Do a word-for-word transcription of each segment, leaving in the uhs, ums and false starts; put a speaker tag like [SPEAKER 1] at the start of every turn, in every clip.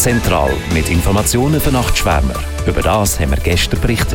[SPEAKER 1] Zentral mit Informationen für Nachtschwärmer. Über das haben wir gestern berichtet.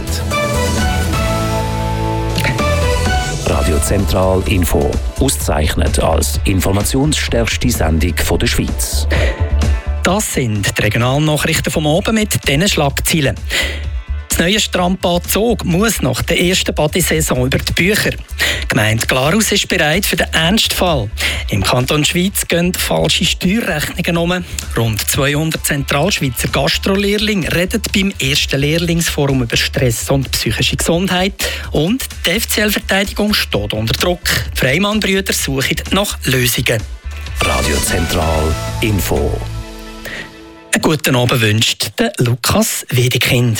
[SPEAKER 1] Radio Zentral Info. Ausgezeichnet als informationsstärkste Sendung der Schweiz.
[SPEAKER 2] Das sind die Regionalnachrichten vom Abend mit diesen Schlagzeilen. Das neue Strandbad Zug muss nach der ersten Badesaison über die Bücher. Die Gemeinde Glarus ist bereit für den Ernstfall. Im Kanton Schweiz gehen falsche Steuerrechnungen um. Rund zweihundert Zentralschweizer Gastrolehrlinge reden beim ersten Lehrlingsforum über Stress und psychische Gesundheit. Und die F C L-Verteidigung steht unter Druck. Die Freimann-Brüder suchen nach Lösungen.
[SPEAKER 1] Radio Zentral Info.
[SPEAKER 2] Einen guten Abend wünscht der Lukas Wedekind.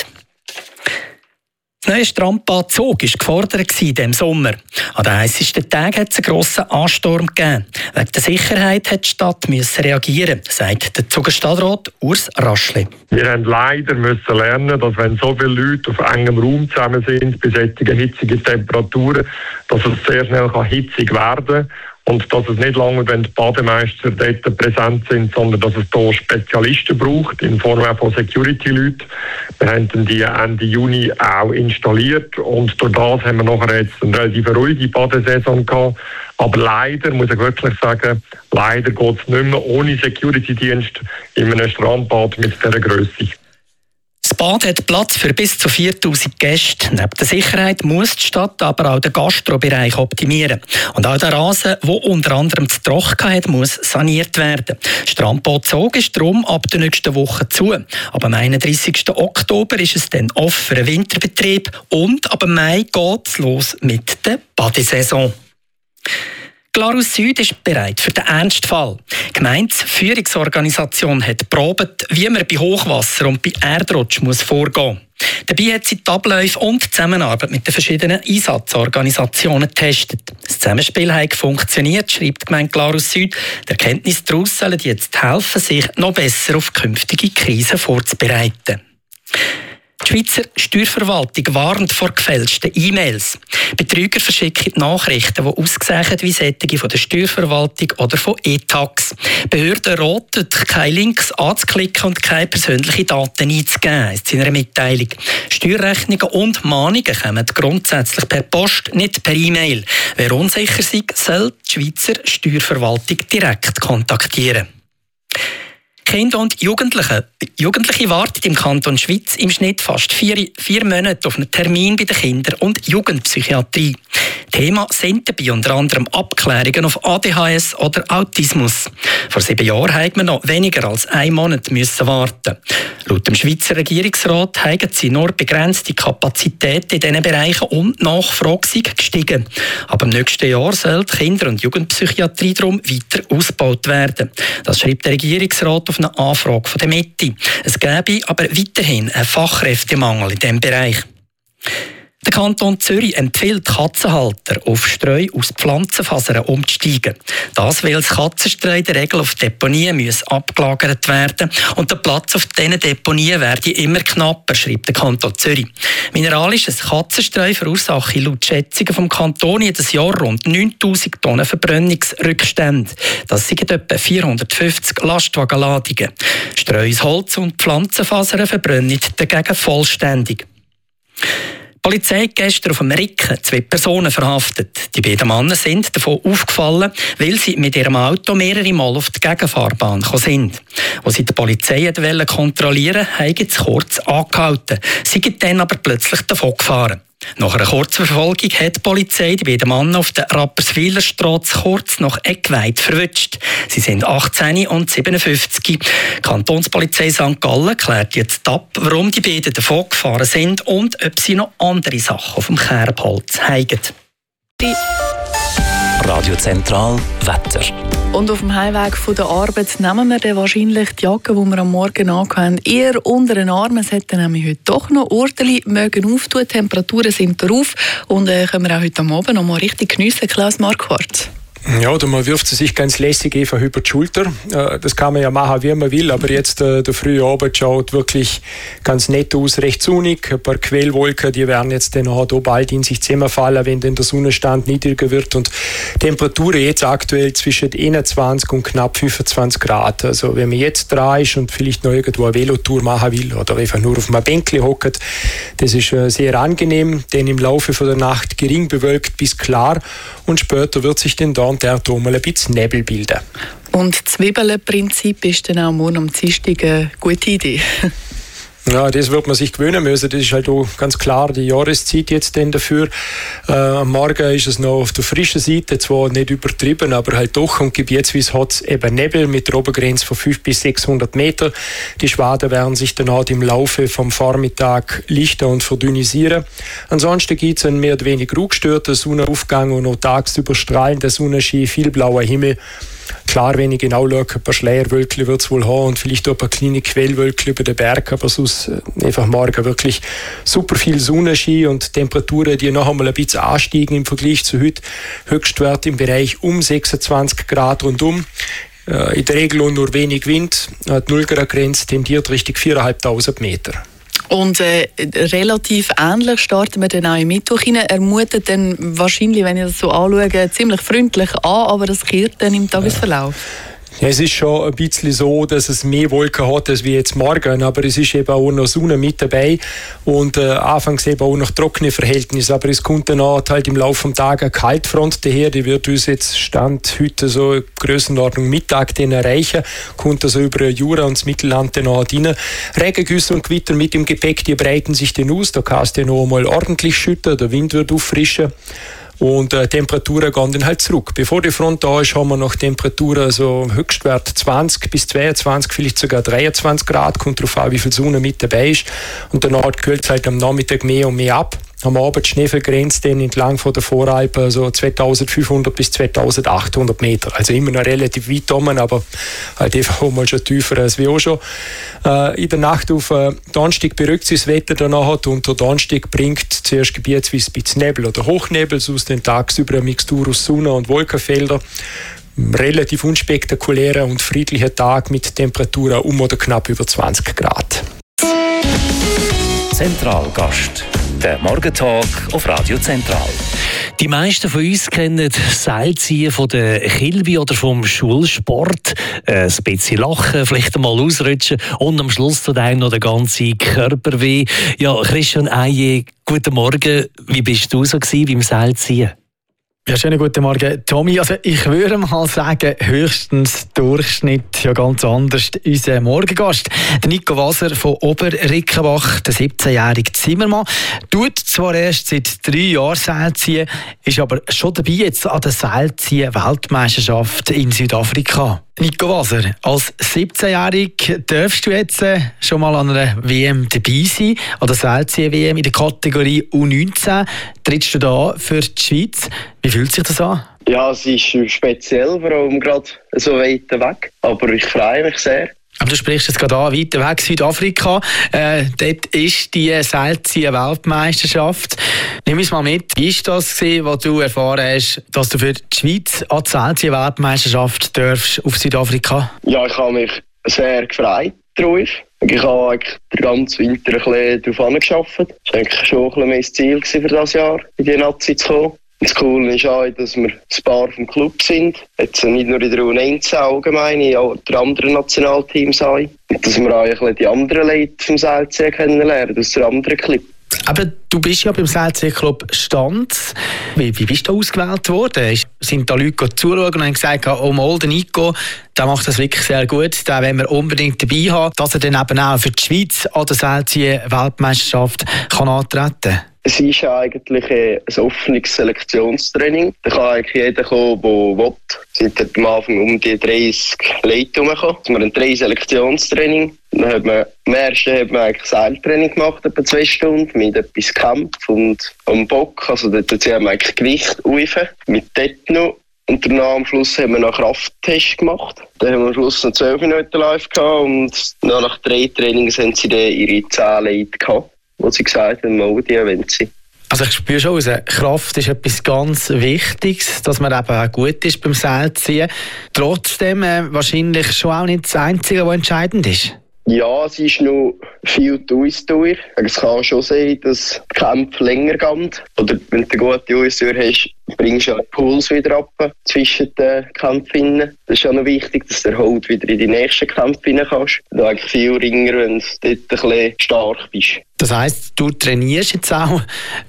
[SPEAKER 2] Das neue Strandbad Zug war gefordert in diesem Sommer. An den heissesten Tagen hat es einen grossen Ansturm gegeben. Wegen der Sicherheit hat die Stadt müssen reagieren, sagt der Zuger Stadtrat Urs Raschli.
[SPEAKER 3] Wir haben leider müssen lernen, dass wenn so viele Leute auf engem Raum zusammen sind, bei solchen hitzigen Temperaturen, dass es sehr schnell hitzig werden kann. Und dass es nicht lange, wenn die Bademeister dort präsent sind, sondern dass es hier Spezialisten braucht, in Form von Security-Leuten. Wir haben die Ende Juni auch installiert und durch das haben wir nachher jetzt eine relativ ruhige Badesaison gehabt. Aber leider, muss ich wirklich sagen, leider geht es nicht mehr ohne Security-Dienst in einem Strandbad mit dieser Grösse.
[SPEAKER 2] Das Bad hat Platz für bis zu viertausend Gäste. Neben der Sicherheit muss die Stadt aber auch den Gastrobereich optimieren. Und auch der Rasen, der unter anderem zu trocken hat, muss saniert werden. Strandbad Zug ist darum ab der nächsten Woche zu. Ab dem einunddreissigsten Oktober ist es dann offen für einen Winterbetrieb und ab Mai geht es los mit der Badesaison. Glarus Süd ist bereit für den Ernstfall. Die Gemeindeführungsorganisation hat probiert, wie man bei Hochwasser und bei Erdrutsch muss vorgehen muss. Dabei hat sie die Abläufe und die Zusammenarbeit mit den verschiedenen Einsatzorganisationen getestet. Das Zusammenspiel hat funktioniert, schreibt die Gemeinde Glarus Süd. Die Erkenntnisse daraus sollen jetzt helfen, sich noch besser auf künftige Krisen vorzubereiten. Die Schweizer Steuerverwaltung warnt vor gefälschten E-Mails. Betrüger verschicken Nachrichten, die ausgesehen wie solche von der Steuerverwaltung oder von E-Tax. Behörden raten, keine Links anzuklicken und keine persönlichen Daten einzugeben, heisst in einer Mitteilung. Steuerrechnungen und Mahnungen kommen grundsätzlich per Post, nicht per E-Mail. Wer unsicher ist, soll die Schweizer Steuerverwaltung direkt kontaktieren. Kinder und Jugendliche. Jugendliche warten im Kanton Schweiz im Schnitt fast vier, vier Monate auf einen Termin bei der Kinder- und Jugendpsychiatrie. Thema sind dabei unter anderem Abklärungen auf A D H S oder Autismus. Vor sieben Jahren musste man noch weniger als einen Monat müssen warten. Laut dem Schweizer Regierungsrat haben sie nur begrenzte Kapazitäten in diesen Bereichen und die Nachfrage sei gestiegen. Aber im nächsten Jahr soll die Kinder- und Jugendpsychiatrie darum weiter ausgebaut werden. Das schreibt der Regierungsrat auf eine Anfrage von der Mitte. Es gäbe aber weiterhin einen Fachkräftemangel in diesem Bereich. Der Kanton Zürich empfiehlt Katzenhalter, auf Streu aus Pflanzenfasern umzusteigen. Das, weil das Katzenstreu in der Regel auf Deponien muss abgelagert werden und der Platz auf diesen Deponien werde immer knapper, schreibt der Kanton Zürich. Mineralisches Katzenstreu verursache laut Schätzungen vom Kanton jedes Jahr rund neuntausend Tonnen Verbrennungsrückstände. Das sind etwa vierhundertfünfzig Lastwagenladungen. Streu aus Holz und Pflanzenfasern verbrennen dagegen vollständig. Die Polizei hat gestern auf dem Ricken zwei Personen verhaftet. Die beiden Männer sind davon aufgefallen, weil sie mit ihrem Auto mehrere Mal auf die Gegenfahrbahn gekommen sind. Als sie die Polizei kontrollieren wollten, haben sie kurz angehalten. Sie sind dann aber plötzlich davon gefahren. Nach einer Kurzverfolgung hat die Polizei die beiden Männer auf der Rapperswiler Straße kurz nach Eggweit verwünscht. Sie sind achtzehn und siebenundfünfzig. Die Kantonspolizei Sankt Gallen klärt jetzt ab, warum die beiden davon gefahren sind und ob sie noch andere Sachen auf dem Kerbholz haben.
[SPEAKER 1] Radio Zentral Wetter.
[SPEAKER 4] Und auf dem Heimweg von der Arbeit nehmen wir dann wahrscheinlich die Jacke, die wir am Morgen anhaben, eher unter den Arm. Es hätte nämlich heute doch noch Orteli mögen auftun. Die Temperaturen sind drauf und äh, können wir auch heute Abend noch mal richtig geniessen. Klaus Marquardt.
[SPEAKER 5] Ja, oder man wirft sie sich ganz lässig einfach über die Schulter. Das kann man ja machen, wie man will, aber jetzt der frühe Abend schaut wirklich ganz nett aus, recht sonnig. Ein paar Quellwolken, die werden jetzt dann auch bald in sich zusammenfallen, wenn dann der Sonnenstand niedriger wird. Und Temperaturen jetzt aktuell zwischen einundzwanzig und knapp fünfundzwanzig Grad. Also wenn man jetzt dran ist und vielleicht noch irgendwo eine Velotour machen will oder einfach nur auf einem Bänkchen hockt, das ist sehr angenehm, denn im Laufe von der Nacht gering bewölkt bis klar und später wird sich dann da der mal ein bisschen Nebel bilden.
[SPEAKER 4] Und das Zwiebelprinzip ist dann auch morgen am Dienstag eine gute Idee?
[SPEAKER 5] Ja, das wird man sich gewöhnen müssen. Das ist halt auch ganz klar die Jahreszeit jetzt denn dafür. Äh, am Morgen ist es noch auf der frischen Seite, zwar nicht übertrieben, aber halt doch. Und gebietsweise hat es eben Nebel mit der Obergrenze von fünfhundert bis sechshundert Meter. Die Schwaden werden sich dann halt im Laufe vom Vormittag lichten und verdünnisieren. Ansonsten gibt es einen mehr oder weniger ungestörten Sonnenaufgang und auch tagsüber strahlender Sonnenschein, viel blauer Himmel. Klar, wenn ich genau schaue, ein paar Schleierwölkchen wird es wohl haben und vielleicht auch ein paar kleine Quellwölkchen über den Berg, aber sonst einfach morgen wirklich super viel Sonnenschein und Temperaturen, die noch einmal ein bisschen ansteigen im Vergleich zu heute. Höchstwert im Bereich um sechsundzwanzig Grad rundum. In der Regel auch nur wenig Wind. Die null Grad Grenze tendiert Richtung viertausendfünfhundert Meter.
[SPEAKER 4] Und äh, relativ ähnlich starten wir dann auch im Mittwoch rein. Er mutet dann wahrscheinlich, wenn ich das so anschaue, ziemlich freundlich an, aber das kehrt dann im Tagesverlauf.
[SPEAKER 5] Ja, es ist schon ein bisschen so, dass es mehr Wolken hat als wie jetzt morgen, aber es ist eben auch noch Sonne mit dabei und äh, anfangs eben auch noch trockene Verhältnisse, aber es kommt dann auch halt im Laufe des Tages eine Kaltfront daher, die wird uns jetzt Stand heute so Grössenordnung Mittag den erreichen, kommt also über Jura und das Mittelland dann auch rein. Regengüsse und Gewitter mit im Gepäck, die breiten sich dann aus, da kann es dann noch mal ordentlich schütten, der Wind wird auffrischen. Und äh, Temperaturen gehen dann halt zurück. Bevor die Front da ist, haben wir noch Temperaturen, also Höchstwert zwanzig bis zweiundzwanzig, vielleicht sogar dreiundzwanzig Grad, kommt darauf an, wie viel Sonne mit dabei ist. Und danach kühlt es halt am Nachmittag mehr und mehr ab. Am Abend Schneefallgrenze dann entlang von der Voralpen so zweitausendfünfhundert bis zweitausendachthundert Meter. Also immer noch relativ weit oben, aber halt einfach auch mal schon tiefer als wir auch schon. Äh, in der Nacht auf äh, Donnerstag beruhigt sich das Wetter danach und der Donnerstag bringt zuerst gebietsweise ein bisschen Nebel oder Hochnebel, sonst den tagsüber eine Mixtur aus Sonne und Wolkenfelder. Relativ unspektakulärer und friedlicher Tag mit Temperaturen um oder knapp über zwanzig Grad.
[SPEAKER 1] Zentralgast. Der Morgentalk auf Radio Zentral.
[SPEAKER 2] Die meisten von uns kennen das Seilziehen von der Kilby oder vom Schulsport. Ein bisschen lachen, vielleicht einmal ausrutschen und am Schluss tut einem noch der ganze Körper weh. Ja, Christian Eije, guten Morgen. Wie bist du so gewesen beim Seilziehen?
[SPEAKER 6] Ja, schönen guten Morgen, Tommy. Also ich würde mal sagen, höchstens Durchschnitt, ja ganz anders. Unser Morgengast, der Nico Waser von Oberrickenbach, der siebzehnjährige Zimmermann, tut zwar erst seit drei Jahren Seilziehen, ist aber schon dabei jetzt an der Seilziehen-Weltmeisterschaft in Südafrika. Nico Waser, als siebzehnjähriger darfst du jetzt schon mal an einer W M dabei sein, an der Seilziehen-W M in der Kategorie U neunzehn. Trittst du da für die Schweiz? Wie fühlt sich das an?
[SPEAKER 7] Ja, es ist speziell, vor allem gerade so weit weg, aber ich freue mich sehr.
[SPEAKER 6] Aber du sprichst jetzt gerade an, weiter weg, Südafrika. Äh, dort ist die Seilziehen-Weltmeisterschaft. Nimm uns mal mit. Wie war das, was du erfahren hast, dass du für die Schweiz an die Seilziehen-Weltmeisterschaft darfst auf Südafrika?
[SPEAKER 7] Ja, ich habe mich sehr gefreut darauf. Ich habe eigentlich den ganzen Winter ein bisschen darauf angearbeitet. Das war eigentlich schon ein bisschen mein Ziel für dieses Jahr, in die Nazi zu kommen. Das Coole ist auch, dass wir ein Paar vom Club sind. Jetzt nicht nur in der U neunzehn allgemein, in auch den anderen Nationalteams haben. Und dass wir auch ein bisschen die anderen Leute vom Seilziehen kennenlernen, aus der anderen Clip.
[SPEAKER 6] Aber du bist ja beim Seilziehen-Club Stanz. Wie, wie bist du ausgewählt worden? Sind da Leute zuschauen und haben gesagt, oh mal, der Nico, der macht das wirklich sehr gut, den wollen wir unbedingt dabei haben, dass er dann eben auch für die Schweiz an der Seilziehen-Weltmeisterschaft kann antreten kann?
[SPEAKER 7] Es ist eigentlich ein offenes Selektionstraining. Da kann eigentlich jeder kommen, der will. Es sind am Anfang um die dreißig Leute herumgekommen. Es war ein drei Selektionstraining. Dann hat man, am ersten hat man eigentlich Seiltraining gemacht, etwa zwei Stunden, mit etwas Kampf und am Bock. Also dort haben wir eigentlich Gewicht rufen, mit Techno. Und danach am Schluss haben wir noch einen Krafttest gemacht. Dann haben wir am Schluss noch zwölf Minuten live gehabt und nach drei Trainings haben sie dann ihre zehn Leute gehabt, wo sie gesagt haben, mal die wollen sie.
[SPEAKER 6] Also ich spüre schon raus, Kraft ist etwas ganz Wichtiges, dass man eben auch gut ist beim Seilziehen. Trotzdem äh, wahrscheinlich schon auch nicht das Einzige, was entscheidend ist.
[SPEAKER 7] Ja, es ist noch viel Ausdauer. Es kann schon sein, dass die Kämpfe länger gehen. Oder wenn du eine gute Ausdauer hast, bringst du den Puls wieder ab zwischen den Kämpfen. Das ist auch noch wichtig, dass du halt wieder in die nächsten Kämpfe rein kannst. Du hast eigentlich viel Ringer, wenn du dort ein bisschen stark bist.
[SPEAKER 6] Das heisst, du trainierst jetzt auch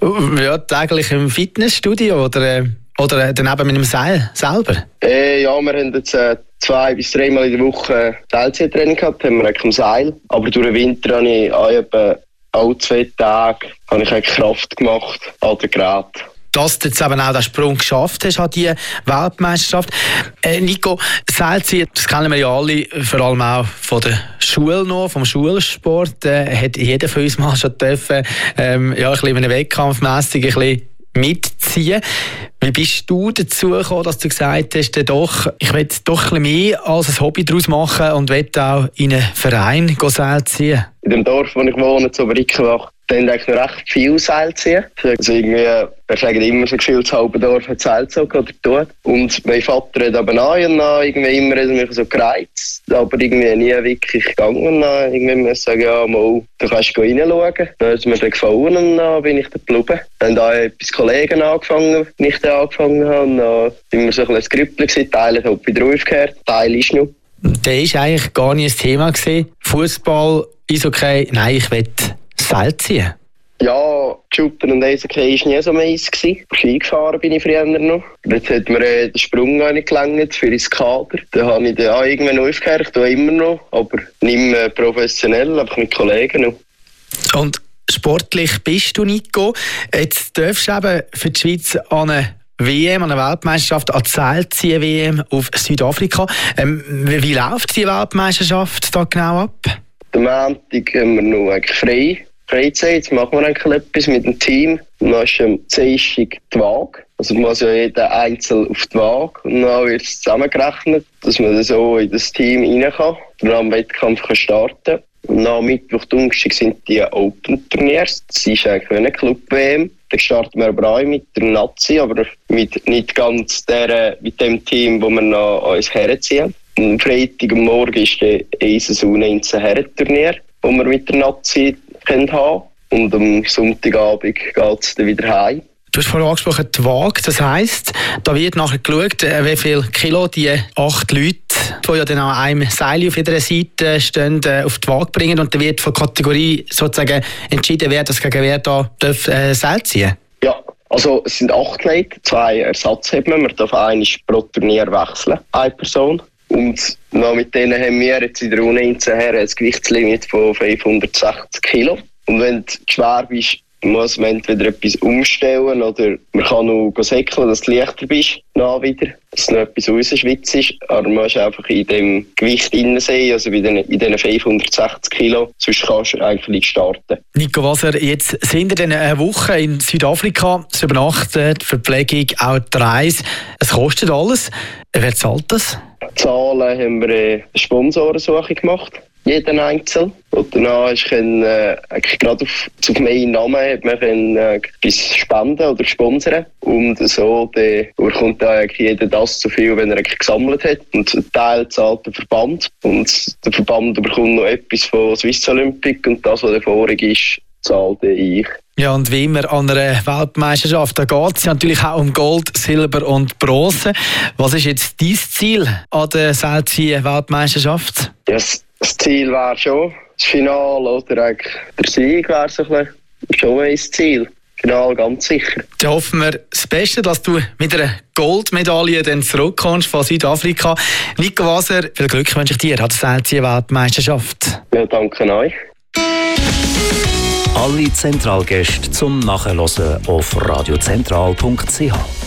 [SPEAKER 6] ja, täglich im Fitnessstudio oder, oder dann eben mit dem Seil selber?
[SPEAKER 7] Äh, ja, wir haben jetzt äh, zwei bis dreimal in der Woche Seilziehtraining gehabt, haben wir eigentlich am Seil. Aber durch den Winter habe ich auch etwa alle zwei Tage habe ich eigentlich Kraft gemacht an den Geräten.
[SPEAKER 6] Dass du jetzt eben auch den Sprung geschafft hast an diese Weltmeisterschaft. Äh, Nico, Seilziehen, das kennen wir ja alle, vor allem auch von der Schule noch, vom Schulsport. Äh, hat jeder von uns mal schon dürfen, ähm, ja, ein bisschen in einer Wettkampfmässig ein bisschen mitziehen. Wie bist du dazu gekommen, dass du gesagt hast, doch, ich will doch ein bisschen mehr als ein Hobby daraus machen und will auch in einen Verein Seil ziehen?
[SPEAKER 7] In dem Dorf, wo ich wohne, zu Rickenbach, da haben eigentlich noch recht viel Seil ziehen. Also irgendwie, wir sagen immer so gefühlt, das halbe Dorf hat Seilzug oder tut. Und mein Vater hat aber an und an irgendwie immer mich so gereizt, aber irgendwie nie wirklich gegangen. Und dann irgendwie muss ich sagen, ja, mal, du kannst reinschauen. Dann hat es mir dann gefallen und dann bin ich da geblieben. Dann haben etwas Kollegen angefangen, wenn ich da angefangen habe. Und dann sind wir so ein bisschen ein Grüppel gewesen, Teil hat wieder aufgehört, Teil ist noch.
[SPEAKER 6] Der war eigentlich gar nicht das Thema gewesen. Fußball, Eishockey, nein, ich will Seil ziehen.
[SPEAKER 7] Ja, Shooter und Eishockey war nie so meins. Ski gefahren bin ich früher noch. Jetzt hat mir äh, der Sprung auch nicht gelangt für ins Kader. Da habe ich dann auch irgendwann aufgehört, da immer noch, aber nicht mehr professionell, aber mit Kollegen noch.
[SPEAKER 6] Und sportlich bist du, Nico. Jetzt darfst du eben für die Schweiz an eine W M, an einer Weltmeisterschaft, an die Seilziehen-W M auf Südafrika. Ähm, wie, wie läuft die Weltmeisterschaft da genau ab?
[SPEAKER 7] Am Montag haben wir noch eigentlich frei. Freizeit, jetzt machen wir eigentlich etwas mit dem Team. Und dann ist am Dienstag die Waage. Also muss ja jeder einzeln auf die Waage. Und dann wird es zusammengerechnet, dass man so in das Team rein kann. Und dann am Wettkampf kann starten. Und dann am Mittwoch, Donnerstag sind die Open-Turniers. Das ist eigentlich eine Club-W M. Dann starten wir aber auch mit der Nazi, aber mit nicht ganz der, mit dem Team, wo wir noch uns herziehen. Am Freitag am Morgen ist der E S S U neunzehn Herrenturnier, das wir mit der Nazi haben können. Und am Sonntagabend geht es dann wieder heim.
[SPEAKER 6] Du hast vorhin angesprochen, die Waage. Das heisst, da wird nachher geschaut, wie viel Kilo die acht Leute, die ja dann an einem Seil auf jeder Seite stehen, auf die Waage bringen. Und dann wird von Kategorie sozusagen entschieden, wer das gegen wer da darf, äh, Seil ziehen.
[SPEAKER 7] Ja, also es sind acht Leute, zwei Ersatzhebner. Man darf einen pro Turnier wechseln, eine Person. Und noch mit denen haben wir jetzt in der U neunzehn her ein Gewichtslimit von fünfhundertsechzig Kilo. Und wenn du schwer bist, muss man entweder etwas umstellen oder man kann noch säckeln, dass du leichter bist, dann wieder, dass noch etwas rausschwitzt ist. Aber man muss einfach in dem Gewicht innen sehen, also in diesen fünfhundertsechzig Kilo, sonst kannst du eigentlich nicht starten.
[SPEAKER 6] Nico Waser, jetzt sind wir in einer Woche in Südafrika, das Übernachten, die Verpflegung, auch die Reise. Es kostet alles. Wer zahlt das?
[SPEAKER 7] Zahlen haben wir eine Sponsorensuche gemacht. Jeden Einzel. Und danach können äh, gerade auf, auf meinen Namen hat man können, äh, etwas spenden oder sponsern. Und so de, bekommt eigentlich jeder das so viel, wenn er gesammelt hat. Und ein Teil zahlt der Verband. Und der Verband bekommt noch etwas von Swiss Olympic. Und das, was der vorige ist, zahlt ich.
[SPEAKER 6] Ja, und wie immer an einer Weltmeisterschaft, da geht es ja natürlich auch um Gold, Silber und Bronze. Was ist jetzt dein Ziel an der Seilziehen-Weltmeisterschaft?
[SPEAKER 7] Yes. Das Ziel wäre schon das Finale oder eigentlich der Sieg wäre so ein schon ein Ziel. Finale ganz sicher.
[SPEAKER 6] Dann hoffen wir das Beste, dass du mit einer Goldmedaille dann zurückkommst von Südafrika. Nico Waser, viel Glück wünsche ich dir an der Seilziehen-Weltmeisterschaft.
[SPEAKER 7] Ja, danke euch.
[SPEAKER 1] Alle Zentralgäste zum Nachhören auf radiozentral punkt c h.